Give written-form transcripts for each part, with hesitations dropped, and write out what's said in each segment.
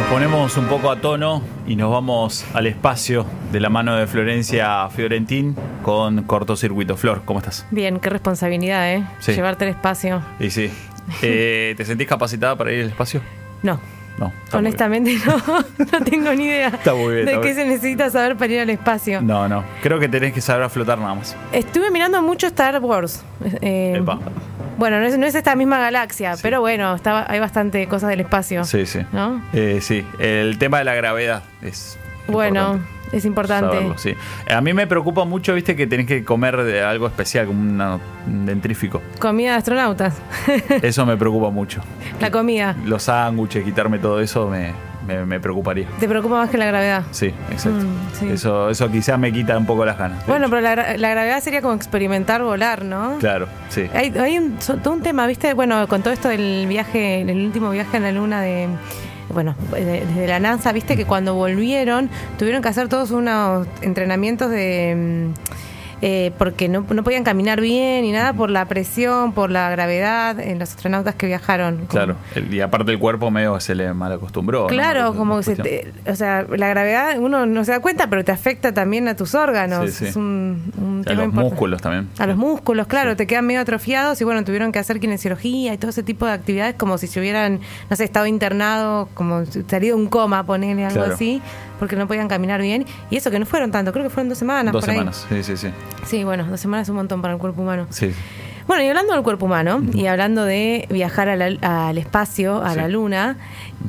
Ponemos un poco a tono y nos vamos al espacio de la mano de Florencia Fiorentín con Cortocircuito. Flor, ¿cómo estás? Bien, qué responsabilidad, ¿eh? Sí. Llevarte al espacio. Y sí. ¿Te sentís capacitada para ir al espacio? No. No. Honestamente no tengo ni idea Está muy bien, de qué se necesita saber para ir al espacio. No. Creo que tenés que saber a flotar nada más. Estuve mirando mucho Star Wars. Epa. Bueno, no es esta misma galaxia, Sí. pero bueno, hay bastante cosas del espacio. Sí. ¿No? Sí. El tema de la gravedad es Bueno, importante es importante. saberlo, sí. A mí me preocupa mucho, viste, que tenés que comer de algo especial, como un dentrífico. Comida de astronautas. Eso me preocupa mucho. La comida. Los sándwiches, quitarme todo eso me preocuparía. ¿Te preocupa más que la gravedad? Sí, exacto. Sí. Eso quizás me quita un poco las ganas. Bueno, pero la gravedad sería como experimentar volar, ¿no? Claro, sí. Hay todo un tema, ¿viste? Bueno, con todo esto del viaje, el último viaje a la Luna desde la NASA, ¿viste? Que cuando volvieron tuvieron que hacer todos unos entrenamientos porque no podían caminar bien ni nada por la presión, por la gravedad en los astronautas que viajaron. Claro, y aparte el cuerpo medio se le mal acostumbró. Claro, ¿no? como que la gravedad uno no se da cuenta, pero te afecta también a tus órganos. Sí. Es un A tema los importante. músculos también. A los músculos, claro, Sí. te quedan medio atrofiados y bueno, tuvieron que hacer kinesiología y todo ese tipo de actividades como si se hubieran, no sé, estado internado, como si salido de un coma, ponerle algo Claro. así, porque no podían caminar bien. Y eso que no fueron tanto, creo que fueron 2 semanas. 2 por ahí. semanas, sí. Sí, bueno, 2 semanas es un montón para el cuerpo humano. Sí. Bueno, y hablando del cuerpo humano, y hablando de viajar al espacio, a Sí. la Luna,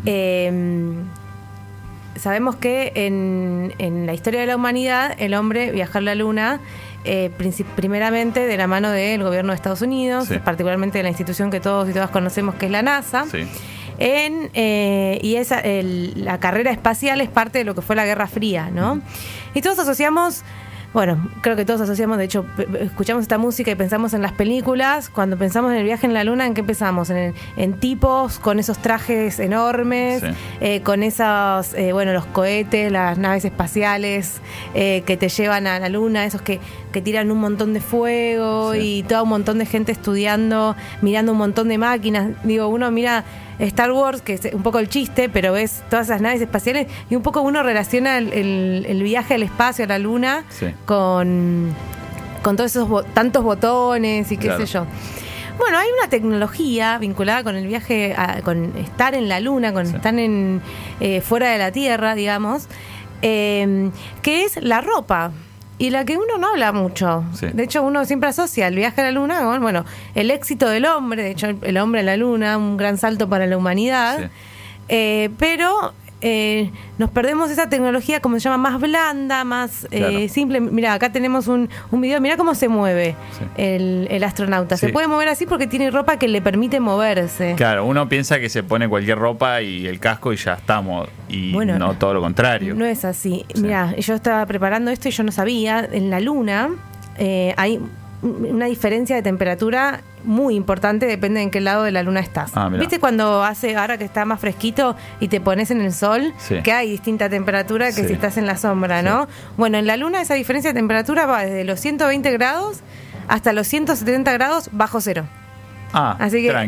sabemos que en la historia de la humanidad, el hombre viajó a la Luna primeramente de la mano del gobierno de Estados Unidos, Sí. particularmente de la institución que todos y todas conocemos, que es la NASA. Sí. La carrera espacial es parte de lo que fue la Guerra Fría, ¿no? Y todos asociamos, bueno, creo que todos asociamos, de hecho, escuchamos esta música y pensamos en las películas. Cuando pensamos en el viaje en la Luna, ¿en qué pensamos? En tipos con esos trajes enormes, Sí. con esos, los cohetes, las naves espaciales que te llevan a la Luna, esos que tiran un montón de fuego, Sí. y todo un montón de gente estudiando, mirando un montón de máquinas. Digo, uno mira Star Wars, que es un poco el chiste, pero ves todas esas naves espaciales y un poco uno relaciona el viaje al espacio, a la Luna, Sí. con todos esos tantos botones y qué Claro. sé yo. Bueno, hay una tecnología vinculada con el viaje, con estar en la Luna, con Sí. estar fuera de la Tierra, digamos, que es la ropa. Y la que uno no habla mucho. Sí. De hecho, uno siempre asocia el viaje a la Luna con, bueno, el éxito del hombre. De hecho, el hombre en la Luna, un gran salto para la humanidad. Sí. Pero nos perdemos esa tecnología, como se llama, más blanda, más Claro. simple. Mira, acá tenemos un video. Mira cómo se mueve Sí. el astronauta. Sí. Se puede mover así porque tiene ropa que le permite moverse. Claro, uno piensa que se pone cualquier ropa y el casco y ya estamos. Y Bueno, no todo lo contrario. No es así. Sí. Mira, yo estaba preparando esto y yo no sabía. En la Luna hay una diferencia de temperatura muy importante, depende en qué lado de la Luna estás. Ah, mirá. ¿Viste cuando ahora que está más fresquito y te pones en el sol, Sí. que hay distinta temperatura que Sí. si estás en la sombra, ¿no? Bueno, en la Luna esa diferencia de temperatura va desde los 120 grados hasta los 170 grados bajo cero. Ah, Así que